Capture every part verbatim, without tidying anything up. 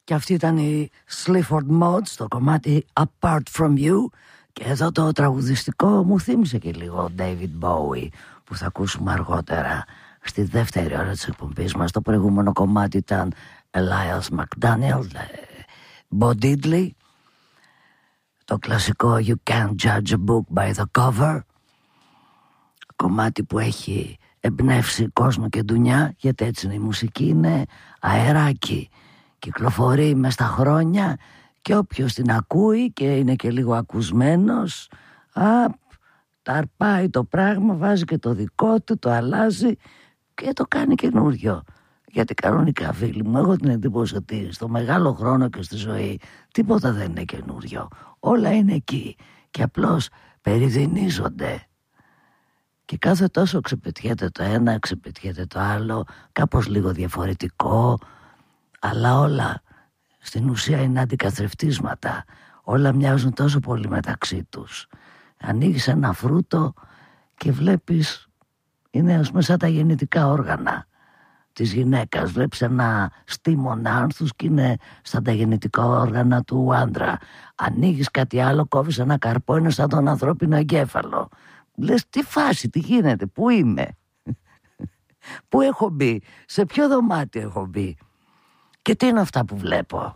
Και αυτή ήταν η Sleaford Mods, το κομμάτι Apart From You. Και εδώ το τραγουδιστικό μου θύμισε και λίγο ο David Bowie, που θα ακούσουμε αργότερα στη δεύτερη ώρα της εκπομπής μας. Το προηγούμενο κομμάτι ήταν Elias McDaniel, Bo Diddley, το κλασικό You Can't Judge a Book by the Cover, κομμάτι που έχει εμπνεύσει κόσμο και ντουνιά, γιατί έτσι είναι η μουσική, είναι αεράκι, κυκλοφορεί μες στα χρόνια και όποιος την ακούει και είναι και λίγο ακουσμένος, α, τα αρπάει το πράγμα, βάζει και το δικό του, το αλλάζει και το κάνει καινούριο. Γιατί κανονικά, φίλοι μου, έχω την εντύπωση ότι στο μεγάλο χρόνο και στη ζωή τίποτα δεν είναι καινούριο. Όλα είναι εκεί και απλώς περιδυνίζονται. Και κάθε τόσο ξεπετιέται το ένα, ξεπετιέται το άλλο, κάπως λίγο διαφορετικό, αλλά όλα στην ουσία είναι αντικαθρεφτίσματα. Όλα μοιάζουν τόσο πολύ μεταξύ τους. Ανοίγεις ένα φρούτο και βλέπεις, είναι ας πούμε σαν τα γεννητικά όργανα της γυναίκας. Βλέπεις ένα στίμωνα άνθους και είναι σαν τα γεννητικά όργανα του άντρα. Ανοίγεις κάτι άλλο, κόβεις ένα καρπό, είναι σαν τον ανθρώπινο εγκέφαλο. Λες τι φάση, τι γίνεται, πού είμαι, πού έχω μπει, σε ποιο δωμάτιο έχω μπει και τι είναι αυτά που βλέπω.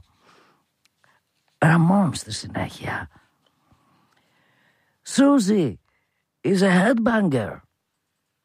Ραμόν στη συνέχεια. Susie is a headbanger.